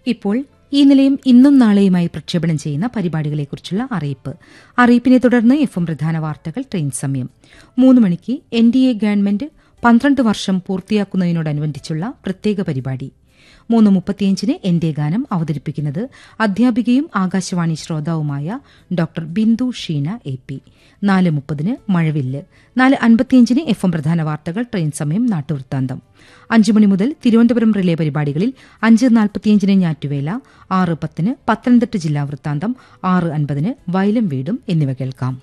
ഇപ്പോൾ ഈ നിലയം ഇന്നും നാളെയുമായി പ്രക്ഷേപണം ചെയ്യുന്ന പരിപാടികളെക്കുറിച്ചുള്ള അറിയിപ്പിനെ തുടർന്ന് എഫ്എം പ്രധാന വാർത്തകൾ ട്രെയിൻ സമയം 3 മണിക്ക് എൻഡിഎ ഗവൺമെന്റ് 12 വർഷം പൂർത്തിയാക്കുന്നതിനോടനുബന്ധിച്ചുള്ള പ്രത്യേക പരിപാടി 3:35 എന്റെ ഗാനം അവതരിപ്പിക്കുന്നത് അധ്യാപികയും Akashvani ശ്രോതാവുമായ doctor Bindu Sheena A P 4:30 Mazhavillu 4:55 FM പ്രധാന വാർത്തകൾ ട്രെയിൻ സമയം നാട്ടുവൃത്താന്തം 5 മണി മുതൽ തിരുവനന്തപുരം റിലേ പരിപാടികളിൽ 5:45 ഞാറ്റുവേല 6:10 പത്തനംതിട്ട ജില്ലാ വൃത്താന്തം 6:50 വയലും വീടും എന്നിവ കേൾക്കാം.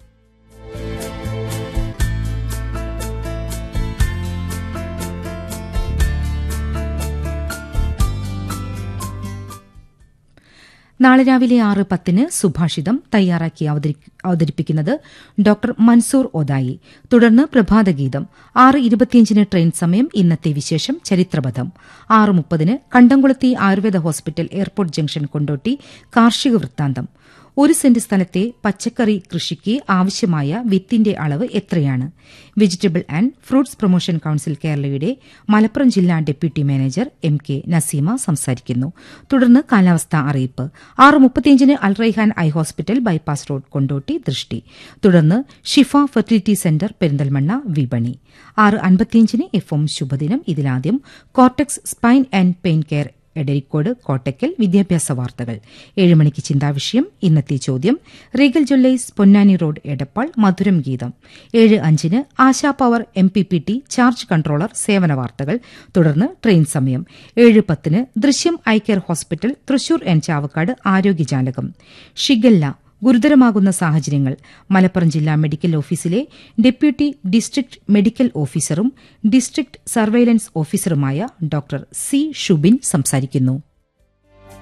നാളെ രാവിലെ 6:10 സുഭാഷിതം തയ്യാറാക്കി അവതരിപ്പിക്കുന്നത് ഡോക്ടർ മൻസൂർ ഒതായി. തുടർന്ന് പ്രഭാതഗീതം 6:25 ട്രെയിൻ സമയം ഇന്നത്തെ വിശേഷം ചരിത്രപഥം 6:30 കണ്ടംകുളത്തി Ayurveda hospital airport junction Kondotty കാർഷിക വൃത്താന്തം 1 സെന്റ് സ്ഥലത്തെ പച്ചക്കറി കൃഷിക്ക് ആവശ്യമായ വിത്തിന്റെ അളവ് എത്രയാണ്? Vegetable and fruits promotion council കേരളയുടെ മലപ്പുറം ജില്ലാ deputy manager M K Naseema സംസാരിക്കുന്നു. തുടർന്ന് കാലാവസ്ഥാ അറിയിപ്പ് 6:35 Alraihan eye hospital bypass road Kondotty ദൃഷ്ടി. തുടർന്ന് ഷിഫ ഫെർട്ടിലിറ്റി സെന്റർ പെരിന്തൽമണ്ണ വിപണി 6:55 എഫ്എം ശുഭദിനം. ഇതിലാദ്യം cortex spine and pain care Edarikode Kottakkal വിദ്യാഭ്യാസ വാർത്തകൾ 7 മണിക്ക് ചിന്താവിഷയം ഇന്നത്തെ ചോദ്യം Regal Jewellers Ponnani road Edappal മധുരം ഗീതം 7:05 ASHA power MPPT charge controller സേവന വാർത്തകൾ. തുടർന്ന് ട്രെയിൻ സമയം 7:10 ദൃശ്യം eye care hospital Thrissur Chavakkad ആരോഗ്യജാലകം shigella ഗുരുതരമാകുന്ന സാഹചര്യങ്ങൾ മലപ്പുറം ജില്ലാ മെഡിക്കൽ ഓഫീസിലെ ഡെപ്യൂട്ടി ഡിസ്ട്രിക്ട് മെഡിക്കൽ ഓഫീസറും district surveillance ഓഫീസറുമായ doctor C Shubin സംസാരിക്കുന്നു.